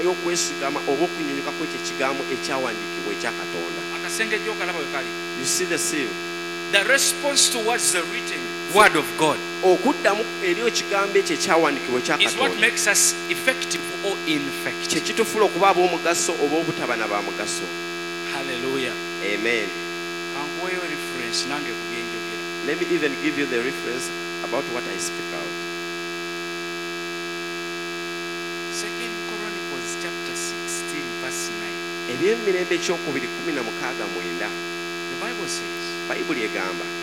y'okwesigama oba okunyunyuka kw'ekyo ekigambo ekyawandiikibwa ekya Katonda. Akasengejjo okalaba we kali. You see the seal? The response towards the written word of God okuddamu eri ekigambo ekyo ekyawandiikibwa ekya is what Katonda makes us effective or ineffective. kye kitufuula okuba ab'omugaso oba obutaba na ba mugaso. Hallelujah. Amen. Kankuweeyo reference nange ku byenjogera. Let me even give you the reference about what I speak out. 2 Chronicles chapter 16 verse 9. Eby'emirembe ekyokubiri 16:9. The Bible says, Bayibuli egamba